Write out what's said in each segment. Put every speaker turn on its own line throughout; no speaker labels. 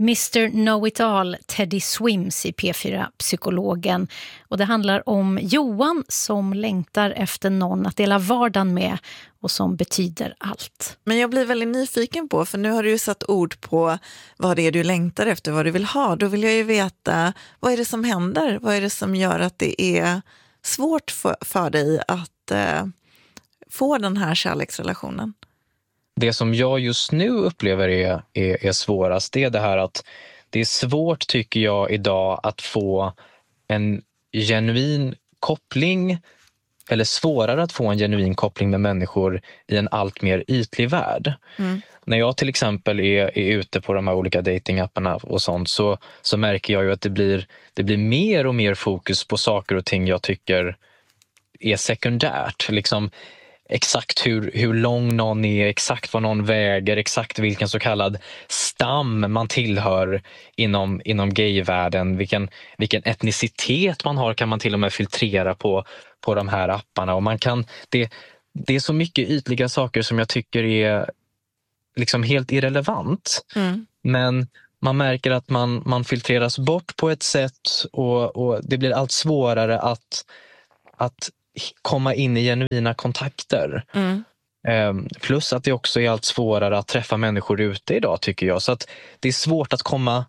Mr. Know-It-All, Teddy Swims i P4 Psykologen. Och det handlar om Johan som längtar efter någon att dela vardagen med och som betyder allt.
Men jag blir väldigt nyfiken på, för nu har du ju satt ord på vad det är du längtar efter, vad du vill ha. Då vill jag ju veta, vad är det som händer? Vad är det som gör att det är svårt för dig att få den här kärleksrelationen?
Det som jag just nu upplever är svårast, det är det här att det är svårt, tycker jag, idag att få en genuin koppling, eller svårare att få en genuin koppling med människor i en allt mer ytlig värld. När jag till exempel är ute på de här olika datingapparna och sånt, så märker jag ju att det blir mer och mer fokus på saker och ting jag tycker är sekundärt. Liksom exakt hur lång någon är, exakt vad någon väger, exakt vilken så kallad stam man tillhör inom gayvärlden, vilken etnicitet man har kan man till och med filtrera på de här apparna. Och det är så mycket ytliga saker som jag tycker är liksom helt irrelevant. Men man märker att man filtreras bort på ett sätt och det blir allt svårare att komma in i genuina kontakter. Plus att det också är allt svårare att träffa människor ute idag, tycker jag. Så att det är svårt att komma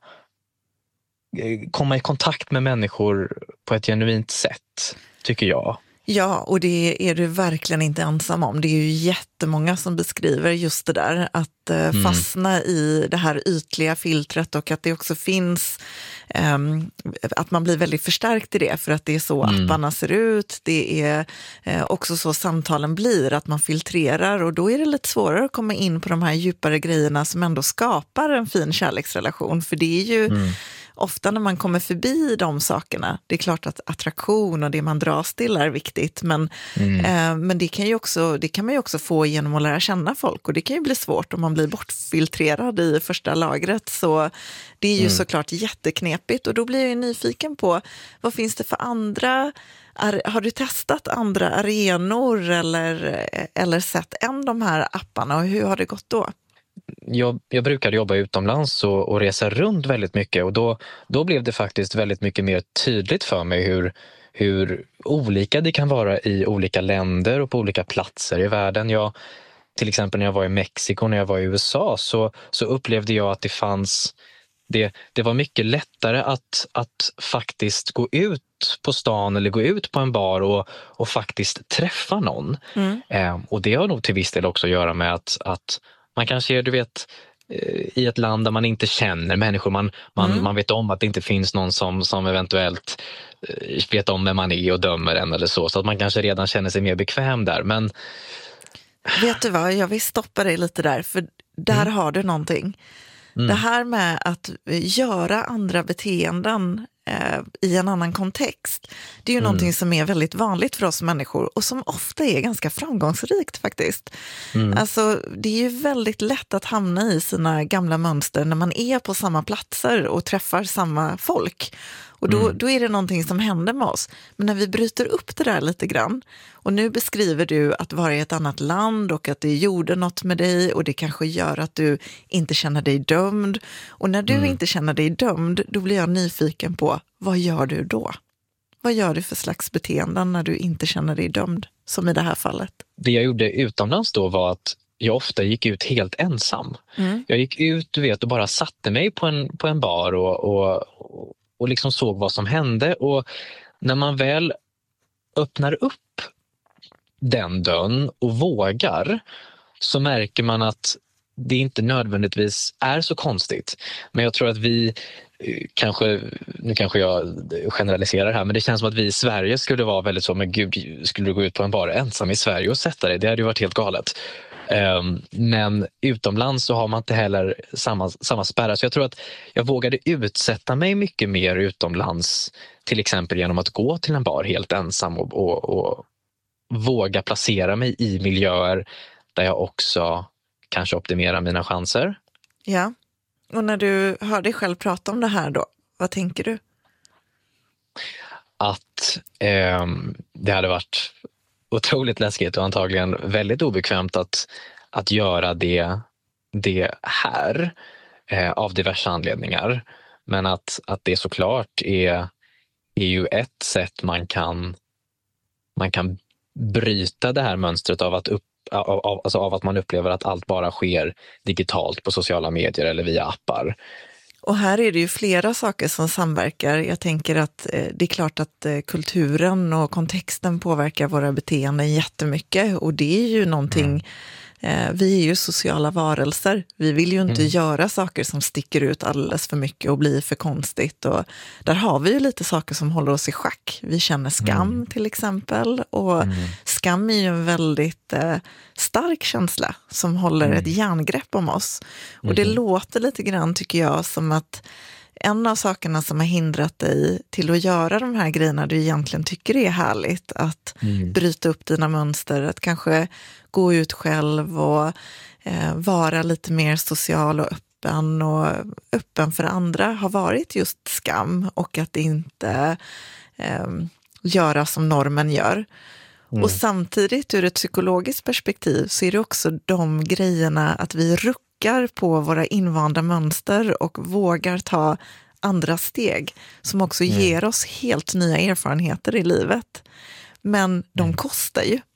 i kontakt med människor på ett genuint sätt, tycker jag.
Ja, och det är du verkligen inte ensam om. Det är ju jättemånga som beskriver just det där, att fastna i det här ytliga filtret, och att det också finns att man blir väldigt förstärkt i det, för att det är så apparna ser ut. Det är också så samtalen blir, att man filtrerar, och då är det lite svårare att komma in på de här djupare grejerna som ändå skapar en fin kärleksrelation, för det är ju ofta när man kommer förbi de sakerna, det är klart att attraktion och det man dras till är viktigt, men det kan man ju också få genom att lära känna folk, och det kan ju bli svårt om man blir bortfiltrerad i första lagret, så det är ju såklart jätteknepigt. Och då blir jag ju nyfiken på, vad finns det för andra, har du testat andra arenor eller sett än de här apparna, och hur har det gått då?
Jag brukade jobba utomlands och resa runt väldigt mycket, och då blev det faktiskt väldigt mycket mer tydligt för mig hur olika det kan vara i olika länder och på olika platser i världen. Till exempel när jag var i Mexiko, när jag var i USA, så upplevde jag att det var mycket lättare att faktiskt gå ut på stan eller gå ut på en bar och faktiskt träffa någon. Och det har nog till viss del också att göra med att man kanske är, du vet, i ett land där man inte känner människor. Man vet om att det inte finns någon som eventuellt vet om vem man är och dömer en eller så. Så att man kanske redan känner sig mer bekväm där. Men
vet du vad, jag vill stoppa dig lite där, för där har du någonting. Det här med att göra andra beteenden i en annan kontext, det är ju någonting som är väldigt vanligt för oss människor, och som ofta är ganska framgångsrikt faktiskt. Alltså, det är ju väldigt lätt att hamna i sina gamla mönster när man är på samma platser och träffar samma folk. Och då är det någonting som händer med oss. Men när vi bryter upp det där lite grann, och nu beskriver du att vara i ett annat land och att det gjorde något med dig, och det kanske gör att du inte känner dig dömd. Och när du inte känner dig dömd, då blir jag nyfiken på, vad gör du då? Vad gör du för slags beteenden när du inte känner dig dömd, som i det här fallet?
Det jag gjorde utomlands då var att jag ofta gick ut helt ensam. Jag gick ut, du vet, och bara satte mig på en bar och liksom såg vad som hände. Och när man väl öppnar upp den dörren och vågar, så märker man att det inte nödvändigtvis är så konstigt. Men jag tror att vi nu kanske jag generaliserar här, men det känns som att vi i Sverige skulle vara väldigt så, men gud, skulle du gå ut på en bar ensam i Sverige och sätta dig? Det hade ju varit helt galet. Men utomlands så har man inte heller samma spärrar. Så jag tror att jag vågade utsätta mig mycket mer utomlands, till exempel genom att gå till en bar helt ensam och våga placera mig i miljöer där jag också kanske optimerar mina chanser.
Ja, och när du hör dig själv prata om det här då, vad tänker du?
Att det hade varit otroligt läskigt och antagligen väldigt obekvämt att göra det här. av diverse anledningar. Men att det såklart är ju ett sätt man kan bryta det här mönstret av att man upplever att allt bara sker digitalt på sociala medier eller via appar.
Och här är det ju flera saker som samverkar. Jag tänker att det är klart att kulturen och kontexten påverkar våra beteenden jättemycket. Och det är ju någonting, vi är ju sociala varelser. Vi vill ju inte göra saker som sticker ut alldeles för mycket och blir för konstigt. Och där har vi ju lite saker som håller oss i schack. Vi känner skam till exempel. Och skam är ju en väldigt stark känsla som håller ett järngrepp om oss. Och det låter lite grann, tycker jag, som att en av sakerna som har hindrat dig till att göra de här grejerna du egentligen tycker är härligt, att bryta upp dina mönster, att kanske gå ut själv och vara lite mer social och öppen för andra, har varit just skam och att inte göra som normen gör. Och samtidigt ur ett psykologiskt perspektiv så är det också de grejerna att vi ruckar på våra invanda mönster och vågar ta andra steg som också ger oss helt nya erfarenheter i livet. Men de kostar ju.